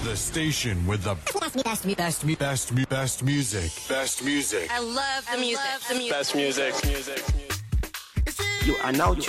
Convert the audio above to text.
The station with the best music. Best music. I love the music. Best music. You are now